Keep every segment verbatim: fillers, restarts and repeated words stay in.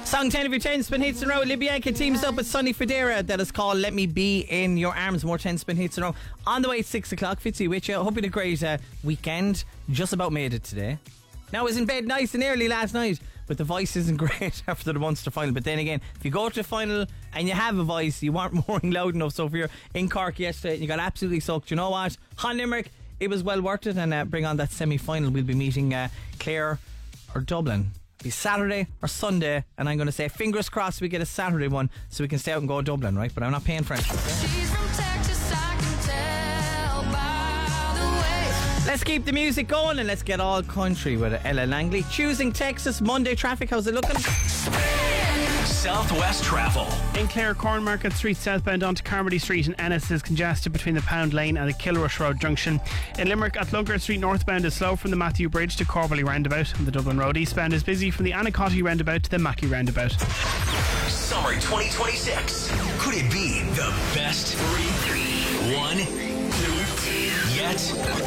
Song ten of your ten spin hits in a row. Libianca teams up with Sonny Federa. That is called Let Me Be in Your Arms. More ten spin hits in a row. On the way at six o'clock. Fitzy with you. Hope you had a great uh, weekend. Just about made it today. Now, I was in bed nice and early last night, but the voice isn't great after the Munster final. But then again, if you go to the final and you have a voice, you aren't mooring loud enough. So if you're in Cork yesterday and you got absolutely soaked, you know what? Han Limerick, it was well worth it. And uh, bring on that semi-final. We'll be meeting uh, Clare or Dublin. It'll be Saturday or Sunday. And I'm going to say, fingers crossed we get a Saturday one so we can stay out and go to Dublin, right? But I'm not paying for it. She's from Texas, I can tell by the way. Let's keep the music going and let's get all country with Ella Langley. Choosing Texas, Monday traffic, how's it looking? Southwest travel. In Clare, Cornmarket Street southbound onto Carmody Street and Ennis is congested between the Pound Lane and the Kilrush Road junction. In Limerick, at Lunker Street northbound is slow from the Matthew Bridge to Corvelly roundabout, and the Dublin Road eastbound is busy from the Anacotty roundabout to the Mackey roundabout. Summer twenty twenty-six. Could it be the best? Three, three, one, two, yet?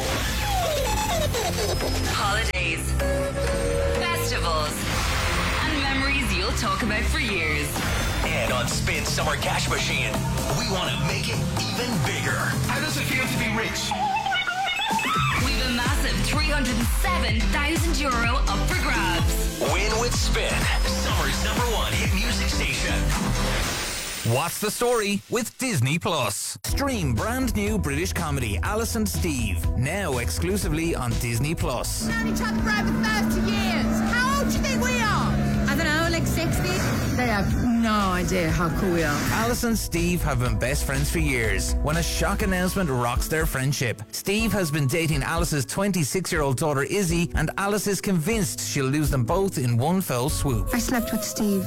Holidays, festivals, and memories you'll talk about for years. And on Spin Summer Cash Machine, we want to make it even bigger. How does it feel to be rich? We've a massive three hundred seven thousand euro up for grabs. Win with Spin, summer's number one hit music station. What's the story with Disney Plus? Stream brand new British comedy Alice and Steve, now exclusively on Disney Plus. We've known each other for over thirty years. How old do you think we are? I don't know, like sixty? They have no idea how cool we are. Alice and Steve have been best friends for years when a shock announcement rocks their friendship. Steve has been dating Alice's twenty-six-year-old daughter Izzy, and Alice is convinced she'll lose them both in one fell swoop. I slept with Steve.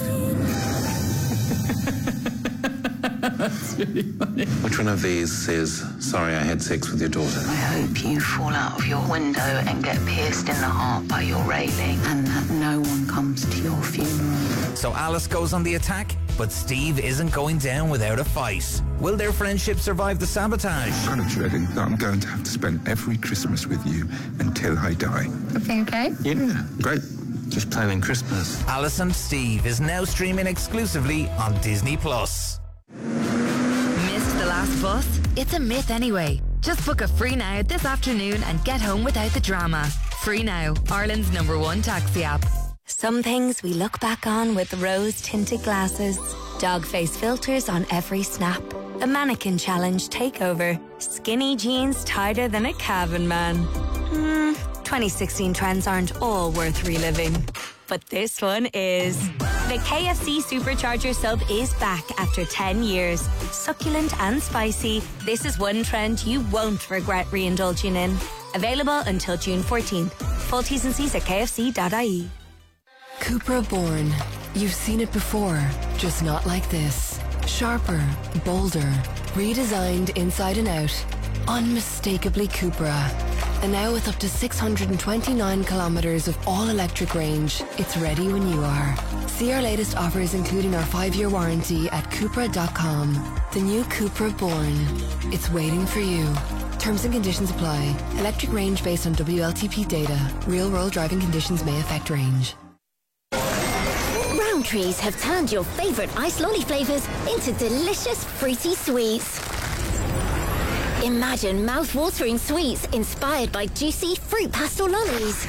That's really funny. Which one of these says, sorry I had sex with your daughter? I hope you fall out of your window and get pierced in the heart by your railing, and that no one comes to your funeral. So Alice goes on the attack, but Steve isn't going down without a fight. Will their friendship survive the sabotage? I'm kind of dreading that I'm going to have to spend every Christmas with you until I die. Everything okay? Yeah, great. Just planning Christmas. Alice and Steve is now streaming exclusively on Disney Plus. Missed the last bus? It's a myth anyway. Just book a Free Now this afternoon and get home without the drama. Free Now, Ireland's number one taxi app. Some things we look back on with rose-tinted glasses. Dog face filters on every snap. A mannequin challenge takeover. Skinny jeans tighter than a cabin man. Hmm, twenty sixteen trends aren't all worth reliving. But this one is. The K F C Supercharger sub is back after ten years. Succulent and spicy, this is one trend you won't regret re-indulging in. Available until June fourteenth. Full T's and C's at k f c dot i e. Cupra Born. You've seen it before, just not like this. Sharper, bolder, redesigned inside and out. Unmistakably Cupra. And now with up to six hundred twenty-nine kilometres of all-electric range, it's ready when you are. See our latest offers including our five-year warranty at Cupra dot com. The new Cupra Born. It's waiting for you. Terms and conditions apply. Electric range based on W L T P data. Real-world driving conditions may affect range. Rowntrees have turned your favourite ice lolly flavours into delicious fruity sweets. Imagine mouth-watering sweets inspired by juicy fruit pastel lollies.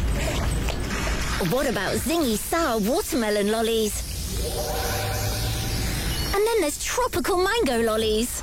What about zingy sour watermelon lollies? And then there's tropical mango lollies.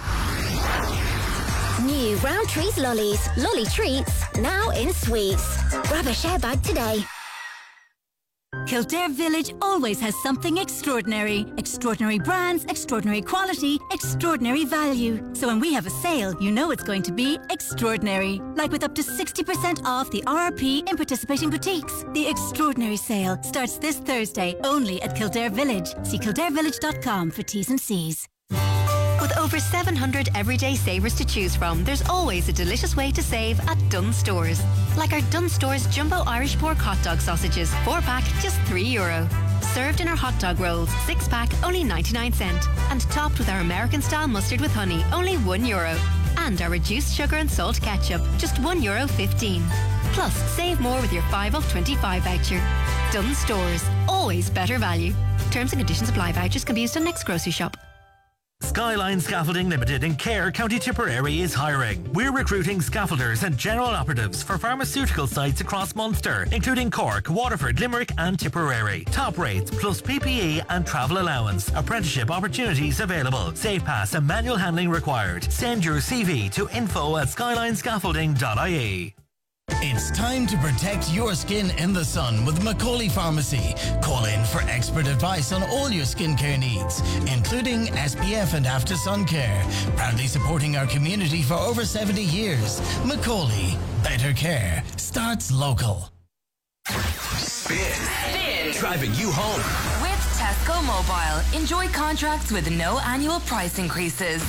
New Rowntrees lollies, lolly treats, now in sweets. Grab a share bag today. Kildare Village always has something extraordinary. Extraordinary brands, extraordinary quality, extraordinary value. So when we have a sale, you know it's going to be extraordinary. Like with up to sixty percent off the R R P in participating boutiques. The extraordinary sale starts this Thursday only at Kildare Village. See kildare village dot com for T's and C's. With over seven hundred everyday savers to choose from, there's always a delicious way to save at Dunnes Stores. Like our Dunnes Stores Jumbo Irish Pork Hot Dog Sausages, four pack, just three euro. Served in our hot dog rolls, six pack, only ninety-nine cent. And topped with our American style mustard with honey, only one euro. And our reduced sugar and salt ketchup, just one euro fifteen. Plus, save more with your five off twenty-five voucher. Dunnes Stores, always better value. Terms and conditions apply. Vouchers can be used on next grocery shop. Skyline Scaffolding Limited in Cahir, County Tipperary is hiring. We're recruiting scaffolders and general operatives for pharmaceutical sites across Munster, including Cork, Waterford, Limerick and Tipperary. Top rates plus P P E and travel allowance. Apprenticeship opportunities available. Safe pass and manual handling required. Send your C V to info at skyline scaffolding dot I E. It's time to protect your skin in the sun with Macaulay Pharmacy. Call in for expert advice on all your skincare needs, including S P F and after sun care. Proudly supporting our community for over seventy years. Macaulay, better care starts local. Spin. Spin. Driving you home. With Tesco Mobile. Enjoy contracts with no annual price increases.